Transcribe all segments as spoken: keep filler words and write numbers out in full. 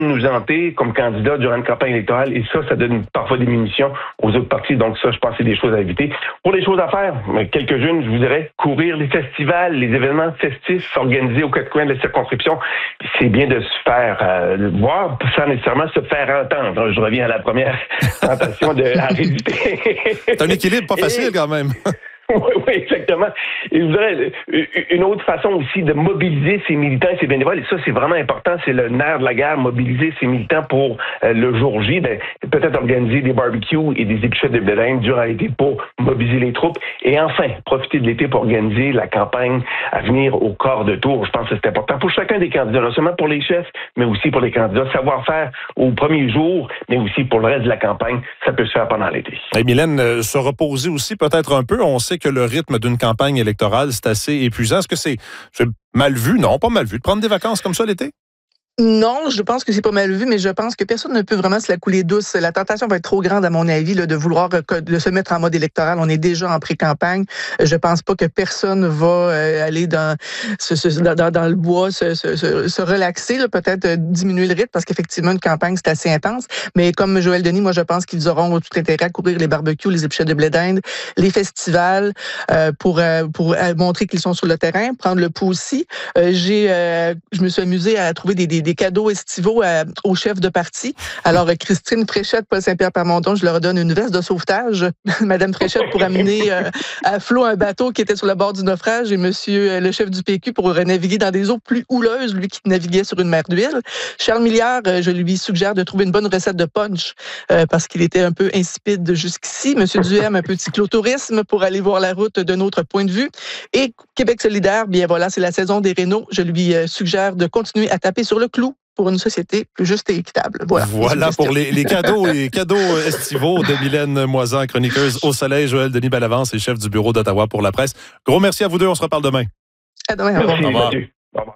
nous hanter comme candidat durant une campagne électorale et ça, ça donne parfois des munitions aux autres partis. Donc ça, je pense que c'est des choses à éviter. Pour les choses à faire, quelques-unes, je vous dirais, courir les festivals, les événements festifs organisés aux quatre coins de la circonscription. C'est bien de se faire euh, voir sans nécessairement se faire entendre. Je reviens à la première tentation de à résister. C'est un équilibre pas facile et, quand même. Oui, oui, exactement. Et je voudrais une autre façon aussi de mobiliser ces militants et ces bénévoles, et ça, c'est vraiment important, c'est le nerf de la guerre, mobiliser ces militants pour euh, le jour J, ben, peut-être organiser des barbecues et des épluchettes de blé d'Inde durant l'été pour mobiliser les troupes, et enfin, profiter de l'été pour organiser la campagne à venir au quart de tour. Je pense que c'est important pour chacun des candidats, non seulement pour les chefs, mais aussi pour les candidats. Savoir-faire au premier jour, mais aussi pour le reste de la campagne, ça peut se faire pendant l'été. Et Mylène, euh, se reposer aussi peut-être un peu, on sait que le rythme d'une campagne électorale, c'est assez épuisant. Est-ce que c'est, c'est mal vu? Non, pas mal vu. De prendre des vacances comme ça l'été? Non, je pense que c'est pas mal vu, mais je pense que personne ne peut vraiment se la couler douce. La tentation va être trop grande, à mon avis, là, de vouloir de se mettre en mode électoral. On est déjà en pré-campagne. Je pense pas que personne va euh, aller dans, ce, ce, dans, dans le bois, se, se, se relaxer, là, peut-être euh, diminuer le rythme, parce qu'effectivement, une campagne, c'est assez intense. Mais comme Joël Denis, moi, je pense qu'ils auront tout intérêt à courir les barbecues, les épluchettes de blé d'Inde, les festivals, euh, pour, euh, pour euh, montrer qu'ils sont sur le terrain, prendre le pouls aussi. Euh, j'ai, euh, je me suis amusée à trouver des, des des cadeaux estivaux à, aux chefs de parti. Alors, Christine Fréchette, Paul Saint-Pierre-Plamondon, je leur donne une veste de sauvetage. Madame Fréchette pour amener euh, à flot un bateau qui était sur le bord du naufrage et monsieur euh, le chef du P Q pour naviguer dans des eaux plus houleuses, lui qui naviguait sur une mer d'huile. Charles Milliard, euh, je lui suggère de trouver une bonne recette de punch euh, parce qu'il était un peu insipide jusqu'ici. Monsieur Duhem, un peu de cyclotourisme pour aller voir la route d'un autre point de vue. Et Québec solidaire, bien voilà, c'est la saison des rénaux. Je lui euh, suggère de continuer à taper sur le clou pour une société plus juste et équitable. Voilà, voilà pour les, les cadeaux les cadeaux estivaux de Mylène Moisan, chroniqueuse au soleil, Joël Denis Bellavance et chef du bureau d'Ottawa pour la presse. Gros merci à vous deux, on se reparle demain. À demain. Merci, au revoir. Au revoir.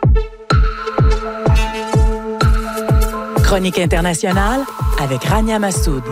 Chronique internationale avec Rania Massoud.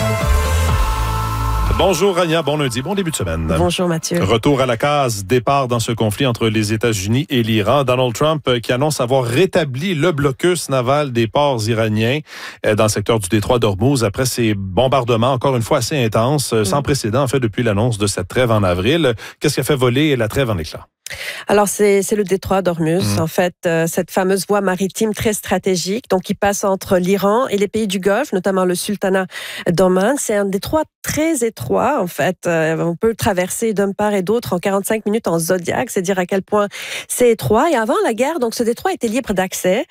Bonjour Rania, bon lundi, bon début de semaine. Bonjour Mathieu. Retour à la case, départ dans ce conflit entre les États-Unis et l'Iran. Donald Trump qui annonce avoir rétabli le blocus naval des ports iraniens dans le secteur du détroit d'Ormuz après ces bombardements encore une fois assez intenses, mmh. sans précédent en fait depuis l'annonce de cette trêve en avril. Qu'est-ce qui a fait voler la trêve en éclats? Alors, c'est, c'est le détroit d'Ormuz, mmh. en fait, euh, cette fameuse voie maritime très stratégique, donc qui passe entre l'Iran et les pays du Golfe, notamment le sultanat d'Oman. C'est un détroit très étroit, en fait. Euh, on peut le traverser d'un part et d'autre en quarante-cinq minutes en Zodiac, c'est dire à quel point c'est étroit. Et avant la guerre, donc, ce détroit était libre d'accès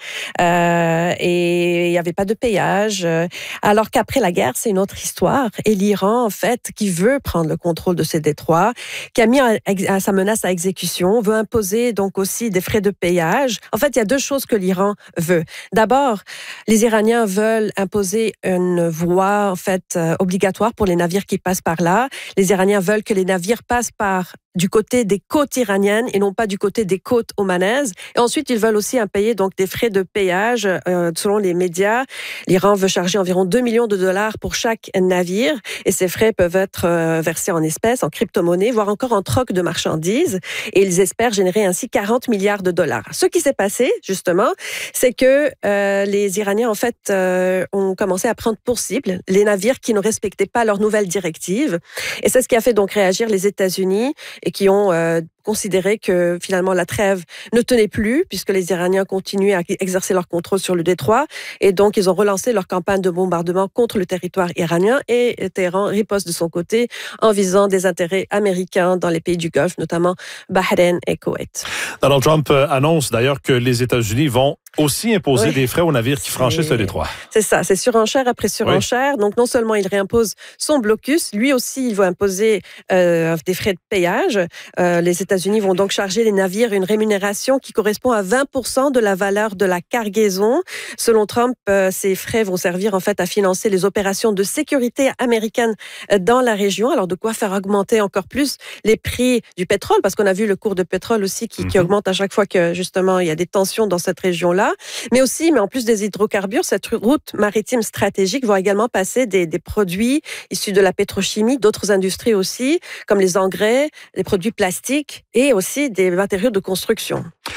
euh, et il n'y avait pas de péage. Euh, alors qu'après la guerre, c'est une autre histoire. Et l'Iran, en fait, qui veut prendre le contrôle de ces détroits, qui a mis à, à sa menace à exécution, veut imposer donc aussi des frais de péage. En fait, il y a deux choses que l'Iran veut. D'abord, les Iraniens veulent imposer une voie en fait euh, obligatoire pour les navires qui passent par là. Les Iraniens veulent que les navires passent par du côté des côtes iraniennes et non pas du côté des côtes omanaises. Et ensuite, ils veulent aussi payer donc des frais de péage. Euh, selon les médias, l'Iran veut charger environ deux millions de dollars pour chaque navire et ces frais peuvent être euh, versés en espèces, en crypto-monnaie, voire encore en troc de marchandises. Et ils espèrent générer ainsi quarante milliards de dollars. Ce qui s'est passé, justement, c'est que euh, les Iraniens, en fait, euh, ont commencé à prendre pour cible les navires qui ne respectaient pas leurs nouvelles directives. Et c'est ce qui a fait donc réagir les États-Unis et qui ont euh, considéré que finalement la trêve ne tenait plus puisque les Iraniens continuaient à exercer leur contrôle sur le détroit et donc ils ont relancé leur campagne de bombardement contre le territoire iranien et Téhéran riposte de son côté en visant des intérêts américains dans les pays du Golfe, notamment Bahreïn et Koweït. Donald Trump annonce d'ailleurs que les États-Unis vont aussi imposer oui. des frais aux navires qui franchissent c'est... le détroit. C'est ça, c'est surenchère après surenchère. Oui. Donc non seulement il réimpose son blocus, lui aussi il va imposer euh, des frais de péage. Euh, les États-Unis vont donc charger les navires une rémunération qui correspond à vingt pour cent de la valeur de la cargaison. Selon Trump, euh, ces frais vont servir en fait à financer les opérations de sécurité américaines dans la région. Alors de quoi faire augmenter encore plus les prix du pétrole, parce qu'on a vu le cours de pétrole aussi qui, mm-hmm. qui augmente à chaque fois que justement il y a des tensions dans cette région-là. Mais aussi, mais en plus des hydrocarbures, cette route maritime stratégique va également passer des, des produits issus de la pétrochimie, d'autres industries aussi, comme les engrais, les produits plastiques et aussi des matériaux de construction.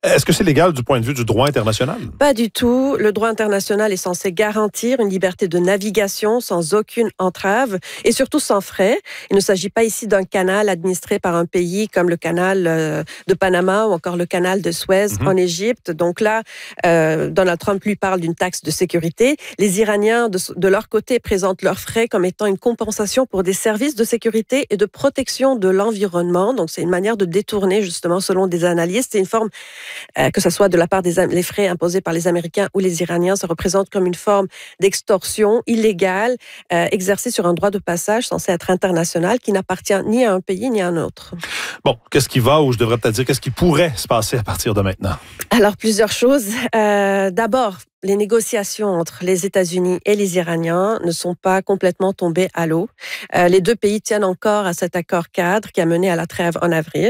Est-ce que c'est légal du point de vue du droit international? Pas du tout. Le droit international est censé garantir une liberté de navigation sans aucune entrave et surtout sans frais. Il ne s'agit pas ici d'un canal administré par un pays comme le canal de Panama ou encore le canal de Suez mm-hmm. en Égypte. Donc là, euh, Donald Trump lui parle d'une taxe de sécurité. Les Iraniens, de, de leur côté, présentent leurs frais comme étant une compensation pour des services de sécurité et de protection de l'environnement. Donc c'est une manière de détourner, justement, selon des analystes. C'est une forme, euh, que ce soit de la part des les frais imposés par les Américains ou les Iraniens, ça représente comme une forme d'extorsion illégale euh, exercée sur un droit de passage censé être international qui n'appartient ni à un pays ni à un autre. Bon, qu'est-ce qui va, ou je devrais peut-être dire, qu'est-ce qui pourrait se passer à partir de maintenant? Alors, plusieurs choses. Euh, d'abord, les négociations entre les États-Unis et les Iraniens ne sont pas complètement tombées à l'eau. Euh, les deux pays tiennent encore à cet accord cadre qui a mené à la trêve en avril.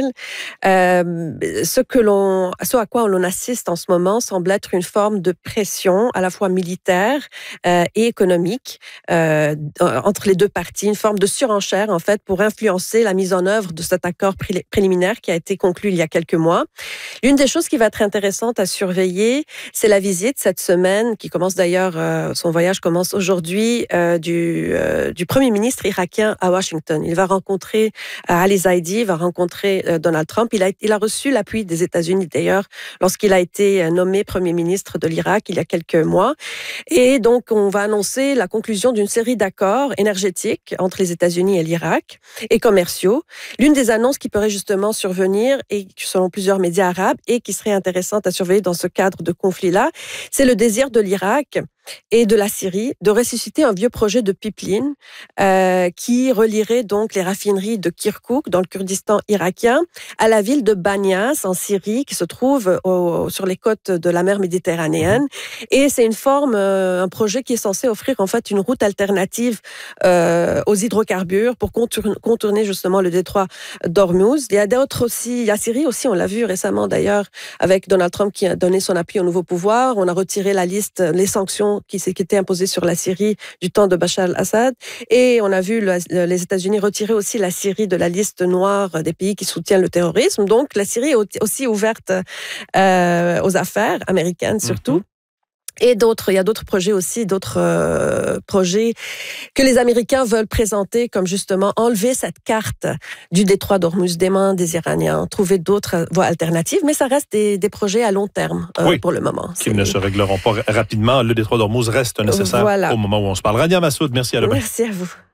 Euh, ce que l'on, ce à quoi l'on assiste en ce moment semble être une forme de pression à la fois militaire euh, et économique euh, entre les deux parties, une forme de surenchère en fait pour influencer la mise en œuvre de cet accord pré- préliminaire qui a été conclu il y a quelques mois. L'une des choses qui va être intéressante à surveiller, c'est la visite cette semaine qui commence d'ailleurs, euh, son voyage commence aujourd'hui, euh, du, euh, du Premier ministre irakien à Washington. Il va rencontrer euh, Ali Zaidi, il va rencontrer euh, Donald Trump. Il a, il a reçu l'appui des États-Unis d'ailleurs lorsqu'il a été nommé Premier ministre de l'Irak il y a quelques mois. Et donc, on va annoncer la conclusion d'une série d'accords énergétiques entre les États-Unis et l'Irak et commerciaux. L'une des annonces qui pourrait justement survenir, et selon plusieurs médias arabes, et qui serait intéressante à surveiller dans ce cadre de conflit-là, c'est le désir de l'Irak et de la Syrie de ressusciter un vieux projet de pipeline euh, qui relierait donc les raffineries de Kirkouk dans le Kurdistan irakien à la ville de Banias en Syrie qui se trouve au, sur les côtes de la mer Méditerranéenne. Et c'est une forme, euh, un projet qui est censé offrir en fait une route alternative euh, aux hydrocarbures pour contourner, contourner justement le détroit d'Ormuz. Il y a d'autres aussi, la Syrie aussi, on l'a vu récemment d'ailleurs avec Donald Trump qui a donné son appui au nouveau pouvoir. On a retiré la liste, les sanctions qui s'étaient imposées sur la Syrie du temps de Bachar al-Assad. Et on a vu le, les États-Unis retirer aussi la Syrie de la liste noire des pays qui soutiennent le terrorisme. Donc, la Syrie est aussi ouverte euh, aux affaires américaines surtout. Mm-hmm. Et d'autres, il y a d'autres projets aussi, d'autres euh, projets que les Américains veulent présenter comme justement enlever cette carte du détroit d'Ormuz des mains des Iraniens, trouver d'autres voies alternatives, mais ça reste des, des projets à long terme euh, oui, pour le moment. Qui ne se régleront pas rapidement. Le détroit d'Ormuz reste nécessaire voilà. au moment où on se parle. Rania Massoud, merci à demain. Merci à vous.